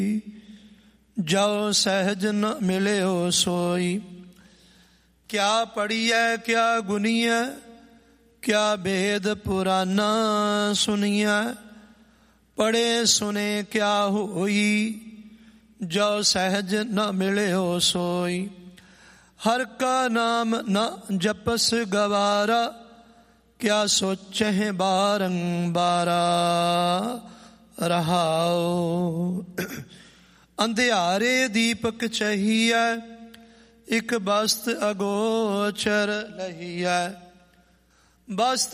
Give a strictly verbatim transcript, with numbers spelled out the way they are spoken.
ਜੋ ਸਹਿਜ ਨ ਮਿਲਿਓ ਸੋਈ। ਕਿਆ ਪੜੀਐ ਕਿਆ ਗੁਨੀਐ, ਕਿਆ ਭੇਦ ਪੁਰਾਨਾ ਸੁਣੀਐ। ਪੜੇ ਸੁਨੇ ਕਿਆ ਹੋਈ, ਜੋ ਸਹਿਜ ਨ ਮਿਲਿਓ ਸੋਈ। ਹਰ ਕਾ ਨਾਮ ਨ ਜਪਸ ਗਵਾਰਾ, ਕਿਆ ਸੋਚਹਿ ਬਾਰੰਬਾਰਾ। ਰਹਾਉ। ਅੰਧਿਆਰੇ ਦੀਪਕ ਚਹੀਐ, ਇਕ ਬਸਤ ਅਗੋਚਰ ਲਹੀਐ। ਬਸਤ